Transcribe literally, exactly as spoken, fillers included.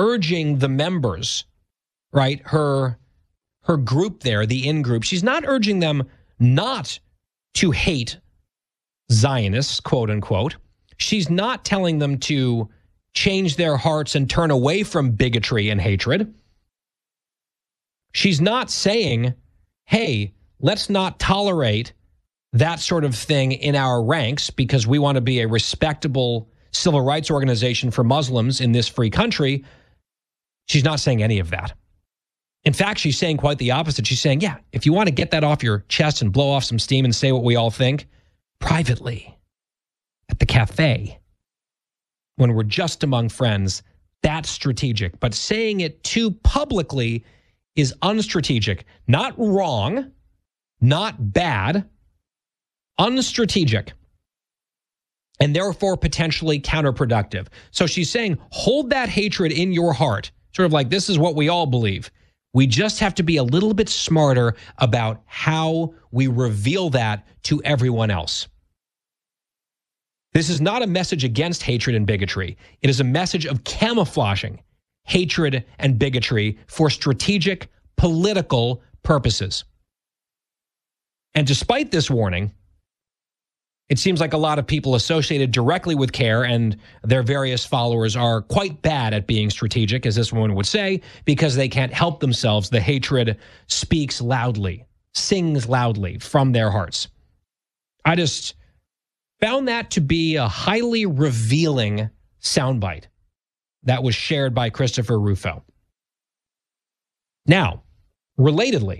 urging the members, right, her, her group there, the in-group, she's not urging them not to hate Zionists, quote unquote. She's not telling them to change their hearts and turn away from bigotry and hatred. She's not saying, hey, let's not tolerate that sort of thing in our ranks because we want to be a respectable civil rights organization for Muslims in this free country. She's not saying any of that. In fact, she's saying quite the opposite. She's saying, yeah, if you want to get that off your chest and blow off some steam and say what we all think privately at the cafe when we're just among friends, that's strategic. But saying it too publicly is unstrategic. Not wrong, not bad, unstrategic, and therefore potentially counterproductive. So she's saying, hold that hatred in your heart, sort of like this is what we all believe. We just have to be a little bit smarter about how we reveal that to everyone else. This is not a message against hatred and bigotry. It is a message of camouflaging hatred and bigotry for strategic political purposes. And despite this warning, it seems like a lot of people associated directly with CAIR and their various followers are quite bad at being strategic, as this woman would say, because they can't help themselves. The hatred speaks loudly, sings loudly from their hearts. I just found that to be a highly revealing soundbite that was shared by Christopher Rufo. Now, relatedly,